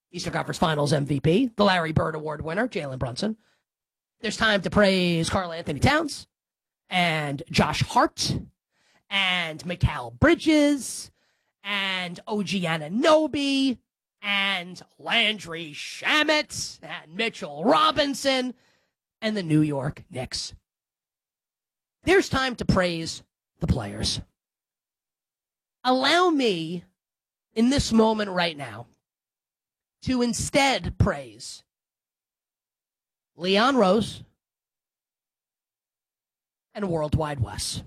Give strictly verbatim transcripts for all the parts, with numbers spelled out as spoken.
Eastern Conference Finals M V P, the Larry Bird Award winner, Jalen Brunson. There's time to praise Karl Anthony Towns and Josh Hart and Mikal Bridges and O G Anunoby and Landry Shamet and Mitchell Robinson and the New York Knicks. There's time to praise the players. Allow me, in this moment right now, to instead praise Leon Rose and Worldwide Wes.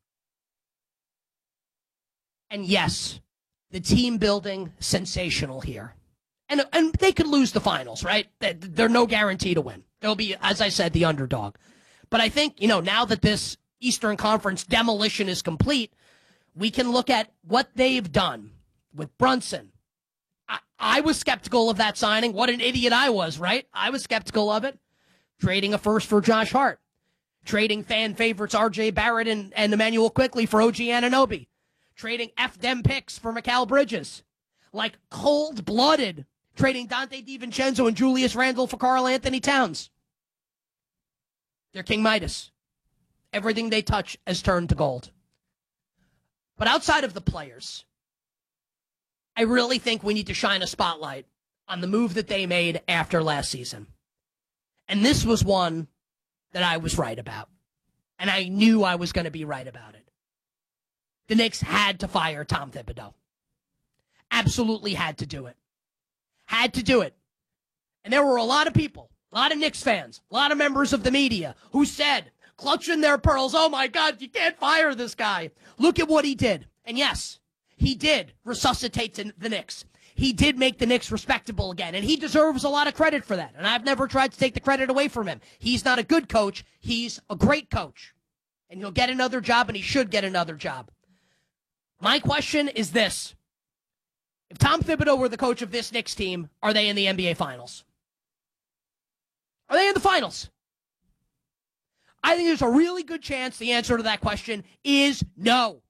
And yes, the team building, sensational here. And, and they could lose the finals, right? They're no guarantee to win. They'll be, as I said, the underdog. But I think, you know, now that this Eastern Conference demolition is complete, we can look at what they've done with Brunson. I, I was skeptical of that signing. What an idiot I was, right? I was skeptical of it. Trading a first for Josh Hart. Trading fan favorites R J Barrett and, and Emmanuel Quickley for O G Anunoby. Trading F them picks for Mikal Bridges. Like cold-blooded. Trading Dante DiVincenzo and Julius Randle for Karl Anthony Towns. They're King Midas. Everything they touch has turned to gold. But outside of the players, I really think we need to shine a spotlight on the move that they made after last season. And this was one that I was right about. And I knew I was going to be right about it. The Knicks had to fire Tom Thibodeau. Absolutely had to do it. Had to do it. And there were a lot of people, a lot of Knicks fans, a lot of members of the media who said, clutching their pearls, oh my God, you can't fire this guy. Look at what he did. And yes, he did resuscitate the Knicks. He did make the Knicks respectable again, and he deserves a lot of credit for that. And I've never tried to take the credit away from him. He's not a good coach. He's a great coach. And he'll get another job, and he should get another job. My question is this. If Tom Thibodeau were the coach of this Knicks team, are they in the N B A Finals? Are they in the Finals? I think there's a really good chance the answer to that question is no.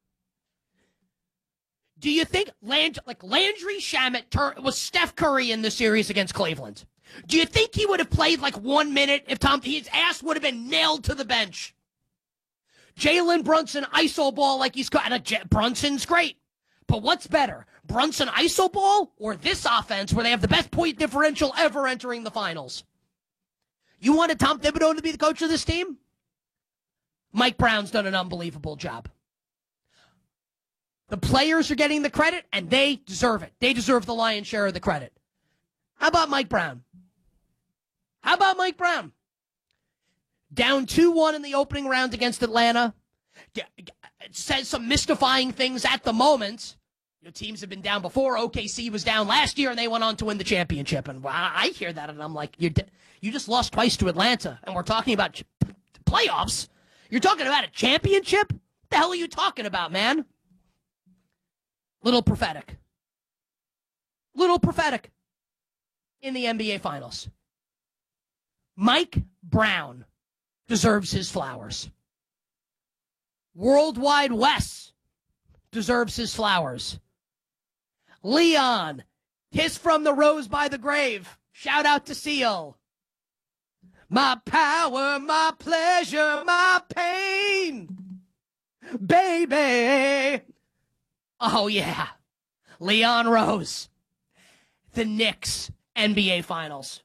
Do you think Land- like Landry Shamet tur- was Steph Curry in the series against Cleveland? Do you think he would have played like one minute if Tom his ass would have been nailed to the bench? Jalen Brunson iso ball like he's got. J- Brunson's great, but what's better, Brunson iso ball or this offense where they have the best point differential ever entering the finals? You wanted Tom Thibodeau to be the coach of this team? Mike Brown's done an unbelievable job. The players are getting the credit, and they deserve it. They deserve the lion's share of the credit. How about Mike Brown? How about Mike Brown? Down two one in the opening round against Atlanta. It says some mystifying things at the moment. You know, teams have been down before. O K C was down last year, and they went on to win the championship. And I hear that, and I'm like, you you just lost twice to Atlanta, and we're talking about playoffs? You're talking about a championship? What the hell are you talking about, man? Little prophetic. Little prophetic in the N B A Finals. Mike Brown deserves his flowers. Worldwide Wes deserves his flowers. Leon, kiss from the rose by the grave. Shout out to Seal. My power, my pleasure, my pain. Baby. Oh, yeah. Leon Rose. The Knicks N B A Finals.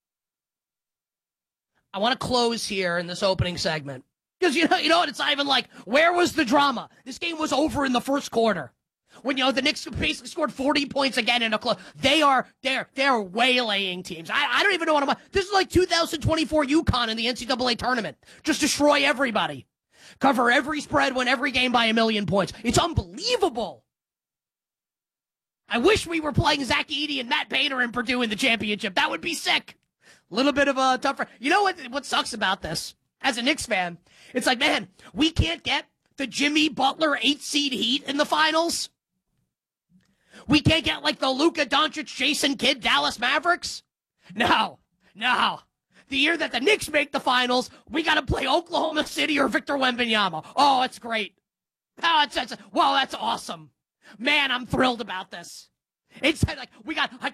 I want to close here in this opening segment. Because, you know, you know what? It's not even like, where was the drama? This game was over in the first quarter. When, you know, the Knicks basically scored forty points again in a close. They are, they're, they're waylaying teams. I, I don't even know what I'm, this is like two thousand twenty-four UConn in the N C double A tournament. Just destroy everybody. Cover every spread, win every game by a million points. It's unbelievable. I wish we were playing Zach Edey and Matt Bader in Purdue in the championship. That would be sick. A little bit of a tougher. You know what, what sucks about this? As a Knicks fan, it's like, man, we can't get the Jimmy Butler eight seed Heat in the finals. We can't get like the Luka Doncic, Jason Kidd, Dallas Mavericks. No, no. The year that the Knicks make the finals, we got to play Oklahoma City or Victor Wembanyama. Oh, it's great. Oh, it's, it's, well, that's awesome. Man, I'm thrilled about this. It's like we got like